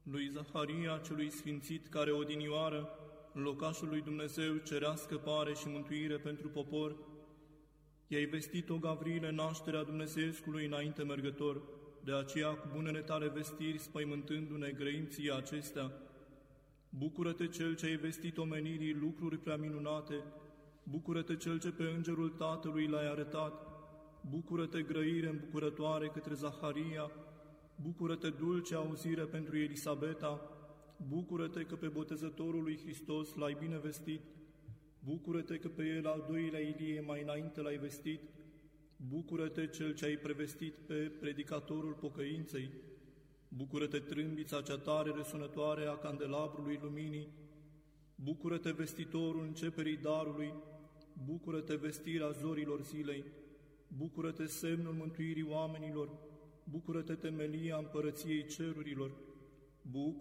lui Zaharia celui sfințit, care odinioară în locașul lui Dumnezeu cerea scăpare și mântuire pentru popor, i-ai vestit-o, Gavriile, nașterea Dumnezeescului înainte mergător, de aceea cu bunele tale vestiri, spăimântându-ne grăimții acestea, bucură-te cel ce ai vestit omenirii lucruri prea minunate, bucură-te cel ce pe îngerul Tatălui l-ai arătat, bucură-te grăire îmbucurătoare către Zaharia, bucură-te dulce auzire pentru Elisabeta, bucură-te că pe botezătorul lui Hristos l-ai bine vestit, bucură-te că pe el al doilea Ilie mai înainte l-ai vestit, bucură-te cel ce ai prevestit pe predicatorul pocăinței, bucură-te trâmbița cea tare răsunătoare a candelabrului luminii, bucură-te vestitorul începerii darului, bucură-te vestirea zorilor zilei, bucură-te semnul mântuirii oamenilor, bucură-te temelia împărăției cerurilor,